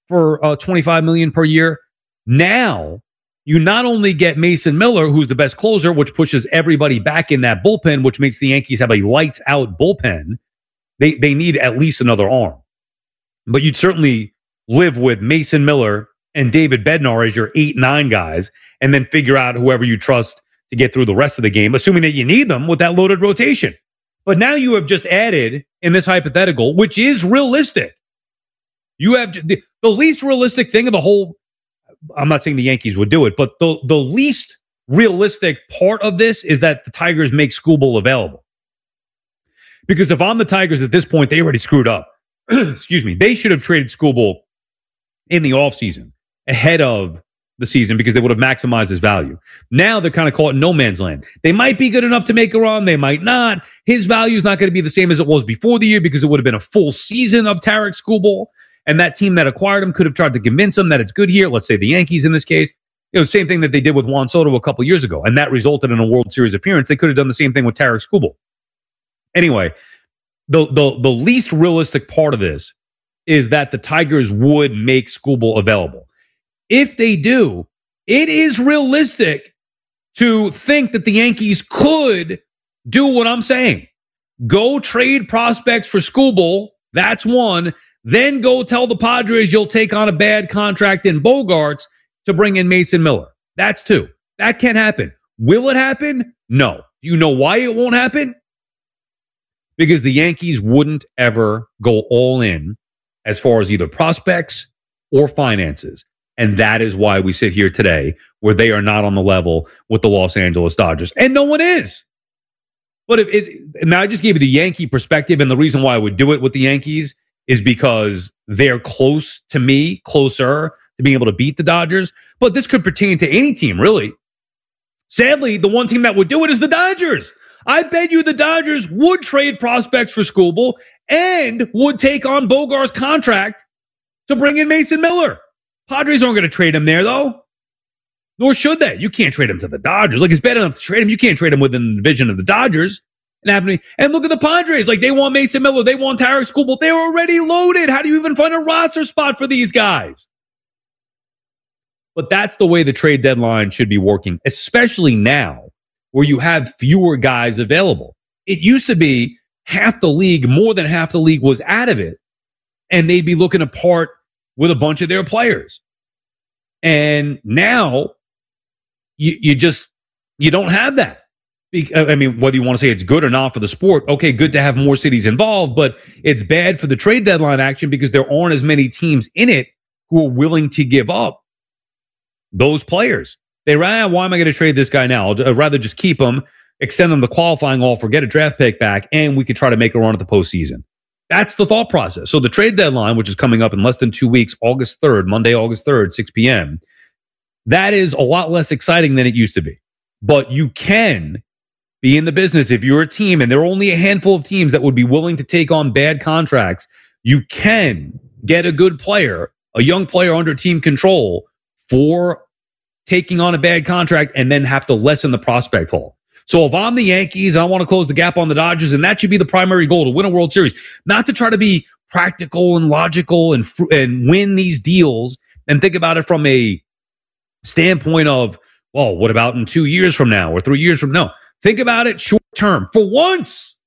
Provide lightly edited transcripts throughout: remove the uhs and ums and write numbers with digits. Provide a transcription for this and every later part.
for $25 million per year. Now you not only get Mason Miller, who's the best closer, which pushes everybody back in that bullpen, which makes the Yankees have a lights out bullpen. They need at least another arm. But you'd certainly live with Mason Miller and David Bednar as your 8-9 guys, and then figure out whoever you trust to get through the rest of the game, assuming that you need them with that loaded rotation. But now you have just added, in this hypothetical, which is realistic, you have the least realistic thing of the whole. I'm not saying the Yankees would do it, but the least realistic part of this is that the Tigers make Skubal available. Because if I'm the Tigers at this point, they already screwed up. Excuse me. They should have traded Skubal in the offseason ahead of the season because they would have maximized his value. Now they're kind of caught in no man's land. They might be good enough to make a run. They might not. His value is not going to be the same as it was before the year because it would have been a full season of Tarek Skubal. And that team that acquired him could have tried to convince him that it's good here. Let's say the Yankees in this case. Same thing that they did with Juan Soto a couple years ago. And that resulted in a World Series appearance. They could have done the same thing with Tarek Skubal. Anyway, the least realistic part of this is that the Tigers would make Skubal available. If they do, it is realistic to think that the Yankees could do what I'm saying. Go trade prospects for Skubal. That's one. Then go tell the Padres you'll take on a bad contract in Bogaerts to bring in Mason Miller. That's two. That can happen. Will it happen? No. Do you know why it won't happen? Because the Yankees wouldn't ever go all in as far as either prospects or finances. And that is why we sit here today where they are not on the level with the Los Angeles Dodgers. And no one is. But now I just gave you the Yankee perspective, and the reason why I would do it with the Yankees is because they're closer to being able to beat the Dodgers. But this could pertain to any team, really. Sadly, the one team that would do it is the Dodgers. I bet you the Dodgers would trade prospects for Skubal and would take on Bogaerts' contract to bring in Mason Miller. Padres aren't going to trade him there, though. Nor should they. You can't trade him to the Dodgers. Like, it's bad enough to trade him. You can't trade him within the division of the Dodgers. And look at the Padres. Like, they want Mason Miller. They want Tarek Skubal. They're already loaded. How do you even find a roster spot for these guys? But that's the way the trade deadline should be working, especially now where you have fewer guys available. It used to be half the league, more than half the league was out of it, and they'd be looking to part with a bunch of their players. And now you don't have that. I mean, whether you want to say it's good or not for the sport, okay, good to have more cities involved, but it's bad for the trade deadline action because there aren't as many teams in it who are willing to give up those players. Why am I going to trade this guy now? I'd rather just keep him, extend him the qualifying offer, get a draft pick back, and we could try to make a run at the postseason. That's the thought process. So the trade deadline, which is coming up in less than 2 weeks, August 3rd, Monday, August 3rd, 6 p.m., that is a lot less exciting than it used to be. But you can be in the business if you're a team, and there are only a handful of teams that would be willing to take on bad contracts. You can get a good player, a young player under team control for taking on a bad contract and then have to lessen the prospect haul. So if I'm the Yankees, I want to close the gap on the Dodgers, and that should be the primary goal, to win a World Series, not to try to be practical and logical and win these deals and think about it from a standpoint of, well, what about in 2 years from now or 3 years from now? Think about it short term for once,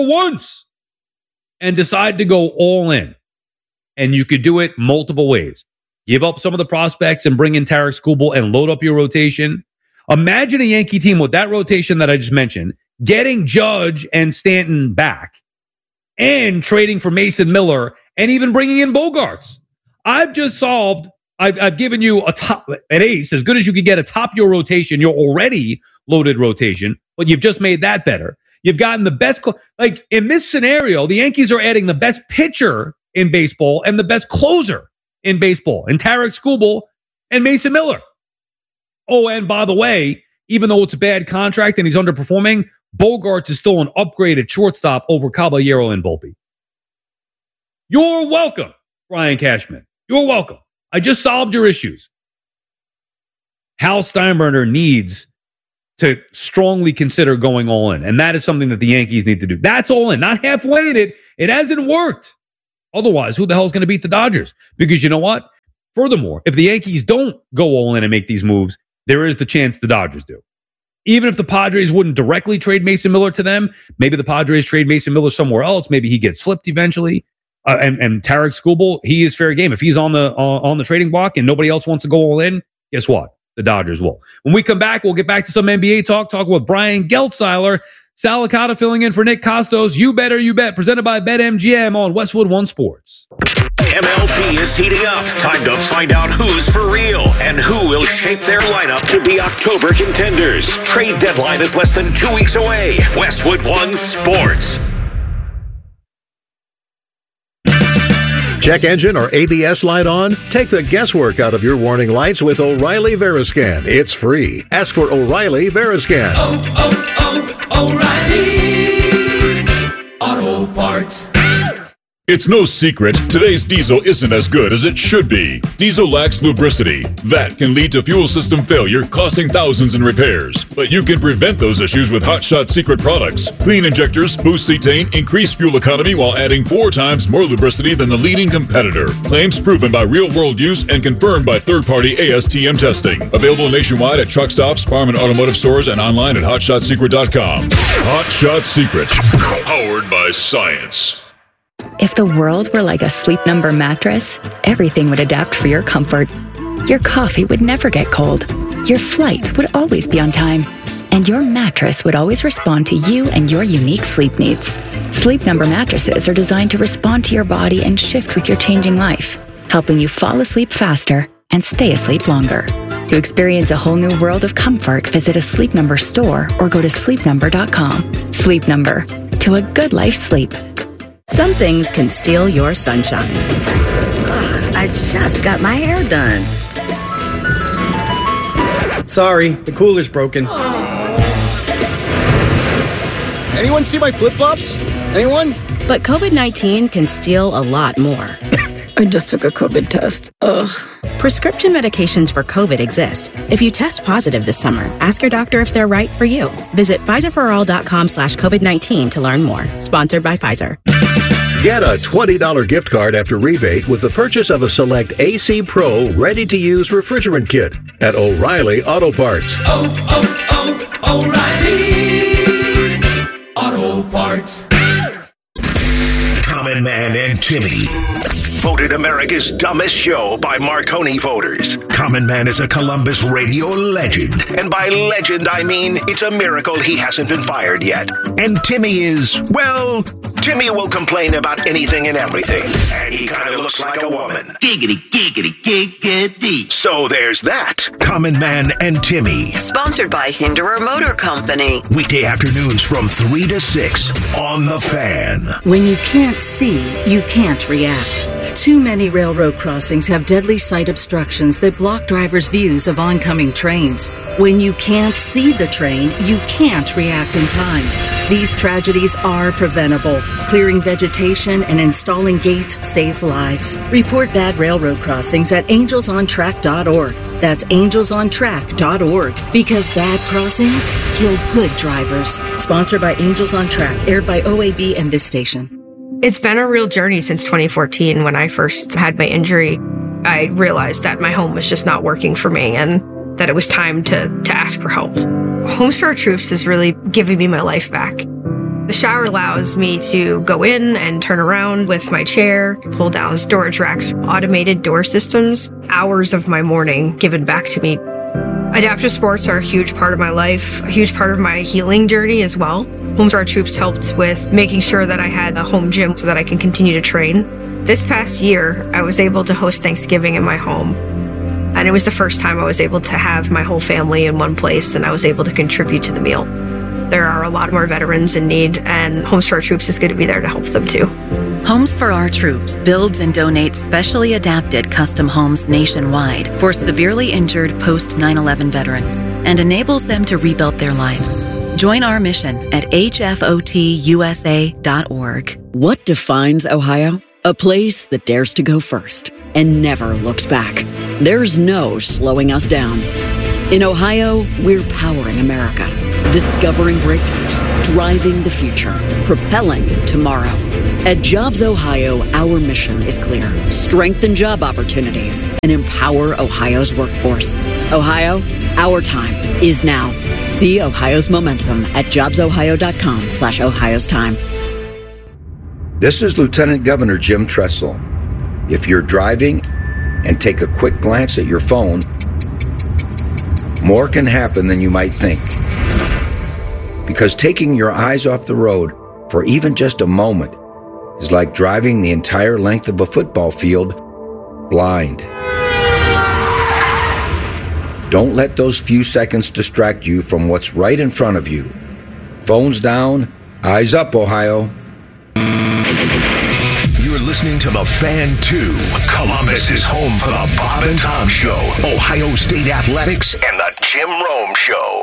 and decide to go all in. And you could do it multiple ways. Give up some of the prospects and bring in Tarek Skubal and load up your rotation. Imagine a Yankee team with that rotation that I just mentioned, getting Judge and Stanton back and trading for Mason Miller and even bringing in Bogaerts. I've given you an ace, as good as you could get atop your rotation, your already loaded rotation, but you've just made that better. You've gotten the best, like in this scenario, the Yankees are adding the best pitcher in baseball and the best closer in baseball, and Tarek Skubal and Mason Miller. Oh, and by the way, even though it's a bad contract and he's underperforming, Bogaerts is still an upgraded shortstop over Caballero and Volpe. You're welcome, Brian Cashman. You're welcome. I just solved your issues. Hal Steinbrenner needs to strongly consider going all in, and that is something that the Yankees need to do. That's all in, not halfway in it. It hasn't worked. Otherwise, who the hell is going to beat the Dodgers? Because you know what? Furthermore, if the Yankees don't go all in and make these moves, there is the chance the Dodgers do. Even if the Padres wouldn't directly trade Mason Miller to them, maybe the Padres trade Mason Miller somewhere else. Maybe he gets flipped eventually. And Tarek Skubal, he is fair game. If he's on the trading block and nobody else wants to go all in, guess what? The Dodgers will. When we come back, we'll get back to some NBA talk with Brian Geltzeiler. Sal Licata filling in for Nick Costos. You Better You Bet, presented by BetMGM on Westwood One Sports. MLB is heating up. Time to find out who's for real and who will shape their lineup to be October contenders. Trade deadline is less than 2 weeks away. Westwood One Sports. Check engine or ABS light on? Take the guesswork out of your warning lights with O'Reilly Veriscan. It's free. Ask for O'Reilly Veriscan. O'Reilly Auto Parts. It's no secret, today's diesel isn't as good as it should be. Diesel lacks lubricity. That can lead to fuel system failure, costing thousands in repairs. But you can prevent those issues with Hot Shot Secret products. Clean injectors, boost cetane, increase fuel economy while adding 4 times more lubricity than the leading competitor. Claims proven by real-world use and confirmed by third-party ASTM testing. Available nationwide at truck stops, farm and automotive stores, and online at HotShotSecret.com. Hot Shot Secret. Powered by science. If the world were like a Sleep Number mattress, everything would adapt for your comfort. Your coffee would never get cold. Your flight would always be on time. And your mattress would always respond to you and your unique sleep needs. Sleep Number mattresses are designed to respond to your body and shift with your changing life, helping you fall asleep faster and stay asleep longer. To experience a whole new world of comfort, visit a Sleep Number store or go to sleepnumber.com. Sleep Number. To a good life sleep. Some things can steal your sunshine. Ugh, I just got my hair done. Sorry, the cooler's broken. Anyone see my flip-flops? Anyone? But COVID-19 can steal a lot more. I just took a COVID test. Ugh. Prescription medications for COVID exist. If you test positive this summer, ask your doctor if they're right for you. Visit PfizerForAll.com/COVID-19 to learn more. Sponsored by Pfizer. Get a $20 gift card after rebate with the purchase of a select AC Pro ready-to-use refrigerant kit at O'Reilly Auto Parts. O'Reilly Auto Parts. Common Man and Timmy. Voted America's dumbest show by Marconi voters. Common Man is a Columbus radio legend. And by legend, I mean it's a miracle he hasn't been fired yet. And Timmy is, well, Timmy will complain about anything and everything. And he kind of looks like a woman. Giggity, giggity, giggity. So there's that. Common Man and Timmy. Sponsored by Hinderer Motor Company. Weekday afternoons from 3 to 6 on The Fan. When you can't see, you can't react. Too many railroad crossings have deadly sight obstructions that block drivers' views of oncoming trains. When you can't see the train, you can't react in time. These tragedies are preventable. Clearing vegetation and installing gates saves lives. Report bad railroad crossings at angelsontrack.org. That's angelsontrack.org. Because bad crossings kill good drivers. Sponsored by Angels on Track, aired by OAB and this station. It's been a real journey since 2014 when I first had my injury. I realized that my home was just not working for me and that it was time to ask for help. Homes for Our Troops is really giving me my life back. The shower allows me to go in and turn around with my chair, pull down storage racks, automated door systems, hours of my morning given back to me. Adaptive sports are a huge part of my life, a huge part of my healing journey as well. Homes for Our Troops helped with making sure that I had a home gym so that I can continue to train. This past year, I was able to host Thanksgiving in my home. And it was the first time I was able to have my whole family in one place and I was able to contribute to the meal. There are a lot more veterans in need and Homes for Our Troops is going to be there to help them too. Homes for Our Troops builds and donates specially adapted custom homes nationwide for severely injured post 9/11 veterans and enables them to rebuild their lives. Join our mission at hfotusa.org. What defines Ohio? A place that dares to go first and never looks back. There's no slowing us down. In Ohio, we're powering America, discovering breakthroughs, driving the future, propelling tomorrow. At Jobs Ohio, our mission is clear. Strengthen job opportunities and empower Ohio's workforce. Ohio, our time is now. See Ohio's momentum at jobsohio.com/Ohio's time. This is Lieutenant Governor Jim Tressel. If you're driving and take a quick glance at your phone, more can happen than you might think. Because taking your eyes off the road for even just a moment is like driving the entire length of a football field blind. Don't let those few seconds distract you from what's right in front of you. Phones down, eyes up, Ohio. You're listening to The Fan 2. Columbus is home for the Bob and Tom Show, Ohio State Athletics, and the Jim Rome Show.